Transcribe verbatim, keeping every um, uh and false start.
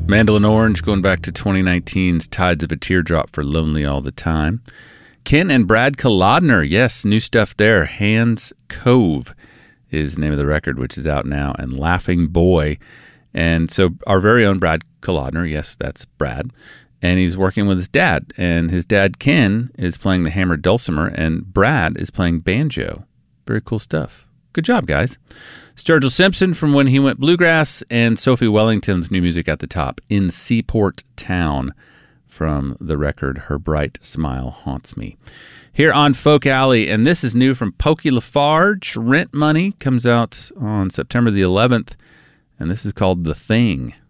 Mandolin Orange going back to twenty nineteen's Tides of a Teardrop for Lonely All the Time. Ken and Brad Kolodner, yes, new stuff there. Hands Cove is the name of the record, which is out now, and Laughing Boy. And so our very own Brad Kolodner, yes, that's Brad, and he's working with his dad. And his dad, Ken, is playing the hammered dulcimer, and Brad is playing banjo. Very cool stuff. Good job, guys. Sturgill Simpson from When He Went Bluegrass, and Sophie Wellington's new music at the top, In Seaport Town, from the record Her Bright Smile Haunts Me. Here on Folk Alley, and this is new from Pokey Lafarge. Rent Money comes out on September the eleventh, and this is called The Thing.